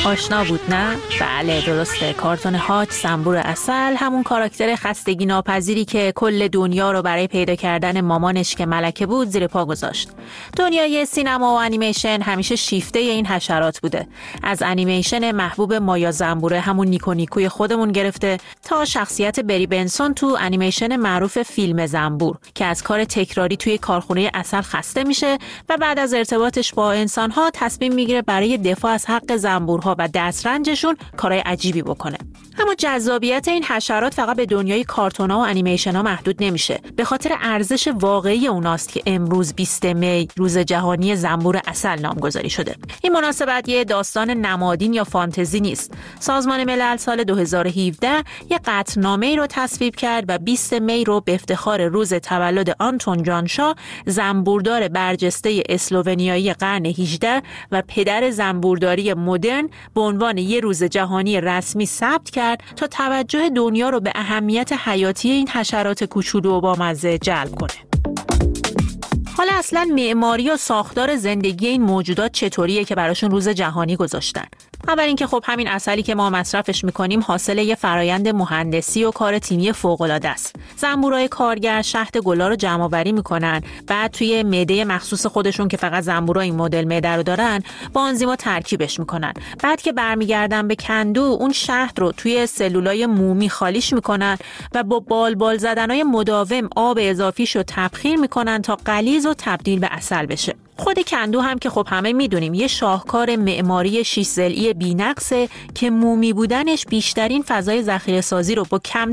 آشنا بود نه؟ بله درسته، کارتون هاچ زنبور عسل، همون کاراکتر خستگی ناپذیری که کل دنیا رو برای پیدا کردن مامانش که ملکه بود زیر پا گذاشت. دنیای سینما و انیمیشن همیشه شیفته این حشرات بوده. از انیمیشن محبوب مایا زنبوره همون نیکو نیکوی خودمون گرفته تا شخصیت بری بنسون تو انیمیشن معروف فیلم زنبور که از کار تکراری توی کارخونه عسل خسته میشه و بعد از ارتباطش با انسان‌ها تصمیم میگیره برای دفاع از حق زنبورها و دسترنجشون کارهای عجیبی بکنه. اما جذابیت این حشرات فقط به دنیای کارتون‌ها و انیمیشن‌ها محدود نمیشه. به خاطر ارزش واقعی اوناست که امروز 20 می روز جهانی زنبور عسل نامگذاری شده. این مناسبت یه داستان نمادین یا فانتزی نیست. سازمان ملل سال 2017 یه قطعنامه‌ای رو تصویب کرد و 20 می رو به افتخار روز تولد آنتون جان شا، زنبوردار برجسته اسلوونیایی قرن 18 و پدر زنبورداری مدرن، به عنوان یه روز جهانی رسمی ثبت کرد تا توجه دنیا رو به اهمیت حیاتی این حشرات کوچولو و بامزه جلب کنه. حالا اصلا معماری و ساختار زندگی این موجودات چطوریه که براشون روز جهانی گذاشتن؟ اول اینکه خب همین عسلی که ما مصرفش میکنیم حاصل یه فرایند مهندسی و کار تیمی فوق‌العاده است. زنبورای کارگر شهد گلا رو جمع آوری میکنن، بعد توی معده مخصوص خودشون که فقط زنبورای این مدل معده رو دارن با آنزیما ترکیبش میکنن. بعد که برمیگردن به کندو اون شهد رو توی سلولای مومی خالیش میکنن و با بال زدنای مداوم آب اضافیشو تبخیر میکنن تا غلیظ و تبدیل به عسل بشه. خود کندو هم که خب همه میدونیم یه شاهکار معماری 6 ضلعی بی‌نقصه که مومی بودنش بیشترین فضای ذخیره سازی رو با کم